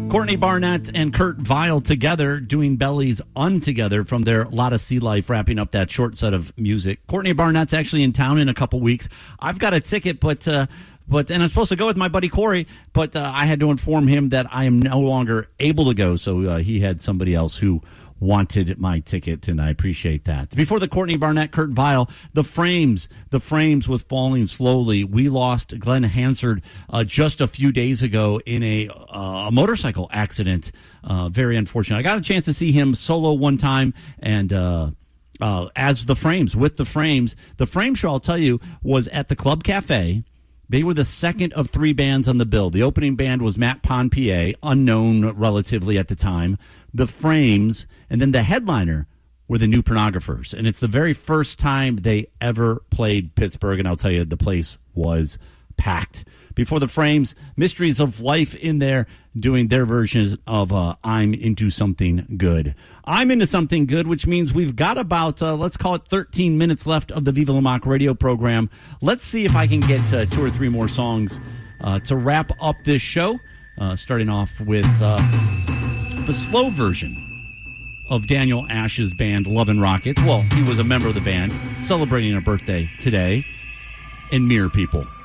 Courtney Barnett and Kurt Vile together doing Belly's Untogether from their Lotta Sea Life, wrapping up that short set of music. Courtney Barnett's actually in town in a couple weeks. I've got a ticket, but and I'm supposed to go with my buddy Corey, but I had to inform him that I am no longer able to go, so he had somebody else who wanted my ticket, and I appreciate that. Before the Courtney Barnett, Kurt Vile, the Frames with Falling Slowly. We lost Glenn Hansard just a few days ago in a motorcycle accident. Very unfortunate. I got a chance to see him solo one time, and as the Frames, with the Frames. The Frame show, I'll tell you, was at the Club Cafe. They were the second of three bands on the bill. The opening band was Matt Ponpier, unknown relatively at the time, the Frames, and then the headliner were the New Pornographers. And it's the very first time they ever played Pittsburgh, and I'll tell you, the place was packed. Before the Frames, Mysteries of Life in there doing their versions of I'm Into Something Good. I'm Into Something Good, which means we've got about, let's call it 13 minutes left of the Viva La Mock radio program. Let's see if I can get two or three more songs to wrap up this show, starting off with the slow version of Daniel Ash's band Love and Rockets. Well, he was a member of the band, celebrating a birthday today, and Mirror People.